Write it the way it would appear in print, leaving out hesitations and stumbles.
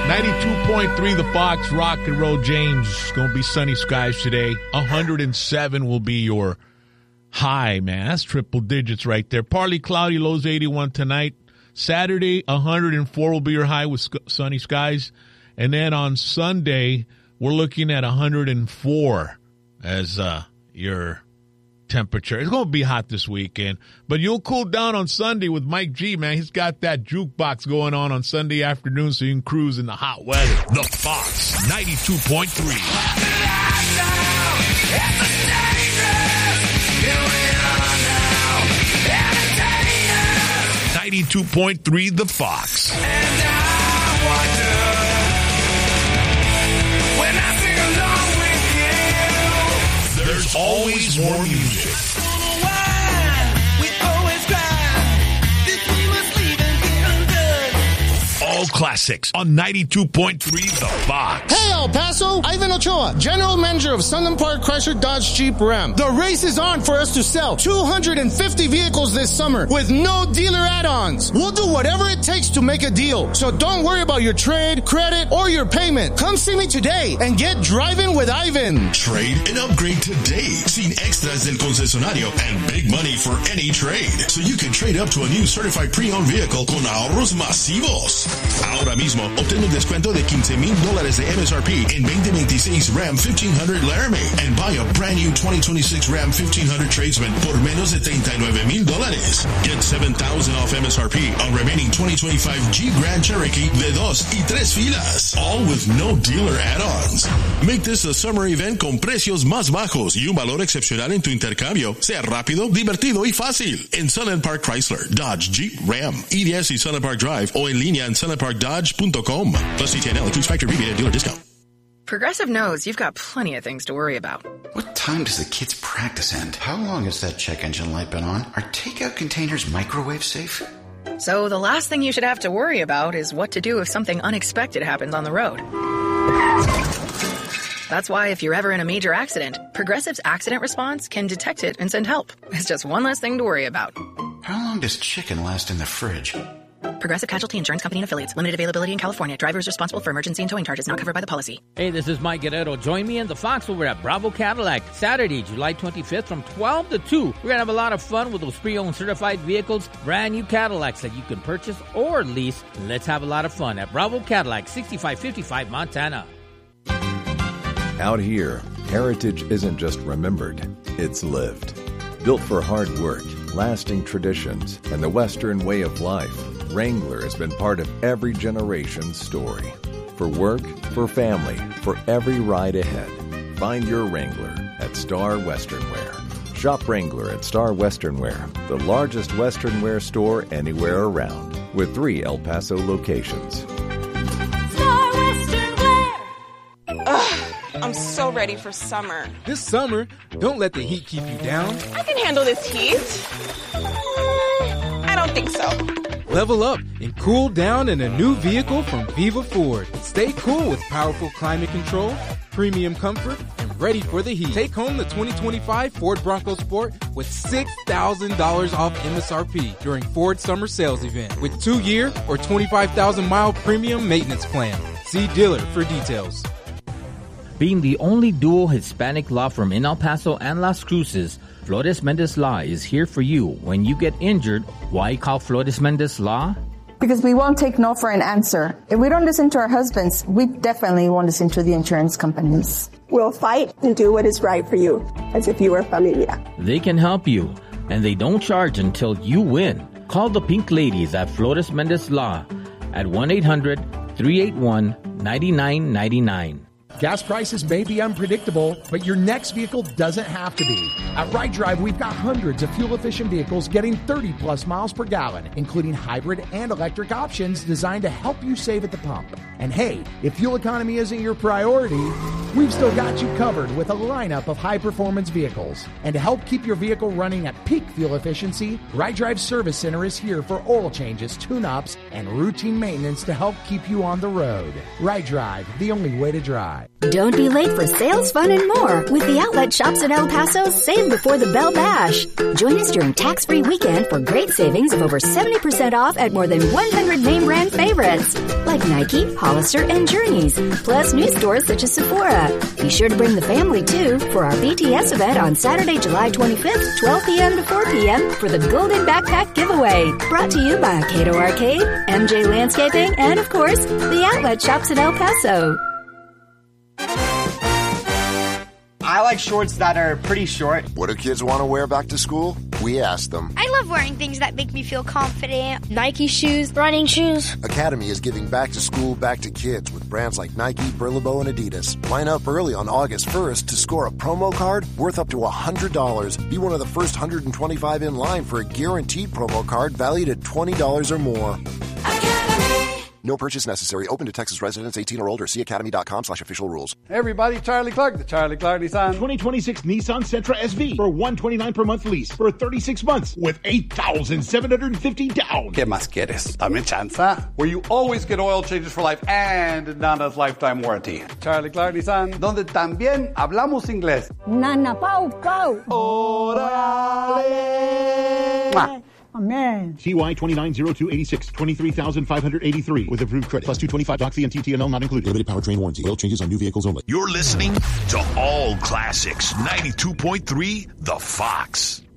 92.3 The Fox, Rock and Roll James. It's going to be sunny skies today. 107 will be your high, man. That's triple digits right there. Partly cloudy, lows 81 tonight. Saturday, 104 will be your high with sunny skies. And then on Sunday, we're looking at 104 as your temperature. It's going to be hot this weekend, but you'll cool down on Sunday with Mike G, man. He's got that jukebox going on Sunday afternoon so you can cruise in the hot weather. The Fox 92.3. 92.3 The Fox. And I wonder when I sing along with you. There's always more music. All classics on 92.3 The Fox. Hey, El Paso, Ivan Ochoa, General Manager of Sunland Park Chrysler Dodge Jeep Ram. The race is on for us to sell 250 vehicles this summer with no dealer add-ons. We'll do whatever it takes to make a deal. So don't worry about your trade, credit, or your payment. Come see me today and get driving with Ivan. Trade and upgrade today. Sin extras del concesionario and big money for any trade. So you can trade up to a new certified pre-owned vehicle con ahorros masivos. Ahora mismo, obtén un descuento de $15,000 de MSRP en 2026 Ram 1500 Laramie and buy a brand new 2026 Ram 1500 Tradesman por menos de $39,000. Get $7,000 off MSRP on remaining 2025 Jeep Grand Cherokee de 2 y 3 filas. All with no dealer add-ons. Make this a summer event con precios más bajos y un valor excepcional en tu intercambio. Sea rápido, divertido y fácil. En Sunland Park Chrysler, Dodge, Jeep, Ram, EDS y Sunland Park Drive o en línea en sunlandparkdodge.com. Plus CTNL includes factory rebate and dealer discount. Progressive knows you've got plenty of things to worry about. What time does the kids' practice end? How long has that check engine light been on? Are takeout containers microwave safe? So the last thing you should have to worry about is what to do if something unexpected happens on the road. That's why if you're ever in a major accident, Progressive's accident response can detect it and send help. It's just one less thing to worry about. How long does chicken last in the fridge? Progressive Casualty Insurance Company and Affiliates. Limited availability in California. Driver is responsible for emergency and towing charges not covered by the policy. Hey, this is Mike Guerrero. Join me and the Fox over at Bravo Cadillac. Saturday, July 25th from 12 to 2. We're going to have a lot of fun with those pre-owned certified vehicles, brand new Cadillacs that you can purchase or lease. Let's have a lot of fun at Bravo Cadillac, 6555 Montana. Out here, heritage isn't just remembered, it's lived. Built for hard work, lasting traditions, and the Western way of life, Wrangler has been part of every generation's story. For work, for family, for every ride ahead. Find your Wrangler at Star Western Wear. Shop Wrangler at Star Western Wear, the largest Western wear store anywhere around, with 3 El Paso locations. Star Western Wear! Ugh, I'm so ready for summer. This summer, don't let the heat keep you down. I can handle this heat. I don't think so. Level up and cool down in a new vehicle from Viva Ford. Stay cool with powerful climate control, premium comfort, and ready for the heat. Take home the 2025 Ford Bronco Sport with $6,000 off MSRP during Ford Summer Sales Event with 2-year or 25,000-mile premium maintenance plan. See dealer for details. Being the only dual Hispanic law firm in El Paso and Las Cruces, Flores Mendez Law is here for you when you get injured. Why call Flores Mendez Law? Because we won't take no for an answer. If we don't listen to our husbands, we definitely won't listen to the insurance companies. We'll fight and do what is right for you, as if you were familia. They can help you, and they don't charge until you win. Call the Pink Ladies at Flores Mendez Law at 1-800-381-9999. Gas prices may be unpredictable, but your next vehicle doesn't have to be. At Ride Drive, we've got hundreds of fuel-efficient vehicles getting 30-plus miles per gallon, including hybrid and electric options designed to help you save at the pump. And hey, if fuel economy isn't your priority, we've still got you covered with a lineup of high-performance vehicles. And to help keep your vehicle running at peak fuel efficiency, Ride Drive Service Center is here for oil changes, tune-ups, and routine maintenance to help keep you on the road. Ride Drive, the only way to drive. Don't be late for sales, fun, and more with the outlet shops in El Paso. Save before the Bell Bash. Join us during tax-free weekend for great savings of over 70% off at more than 100 name brand favorites like Nike, Hollister, and Journeys, plus new stores such as Sephora. Be sure to bring the family, too, for our BTS event on Saturday, July 25th, 12 p.m. to 4 p.m. for the Golden Backpack Giveaway. Brought to you by Cato Arcade, MJ Landscaping, and, of course, the outlet shops in El Paso. I like shorts that are pretty short. What do kids want to wear back to school? We asked them. I love wearing things that make me feel confident. Nike shoes, running shoes. Academy is giving back to school, back to kids with brands like Nike, Billabong, and Adidas. Line up early on August 1st to score a promo card worth up to $100. Be one of the first 125 in line for a guaranteed promo card valued at $20 or more. No purchase necessary. Open to Texas residents 18 or older. See academy.com/official rules. Hey everybody, Charlie Clark, the Charlie Clark Nissan 2026 Nissan Sentra SV for $129 per month lease for 36 months with $8,750 down. ¿Qué más quieres? Dame chanza. Where you always get oil changes for life and Nana's lifetime warranty. Charlie Clark Nissan, donde también hablamos inglés. Nana Pau Pau. Órale. Amen. TY 290286, 23,583 with approved credit. Plus 225 doc fee and TTNL not included. Limited powertrain warranty. Oil changes on new vehicles only. You're listening to All Classics 92.3 The Fox.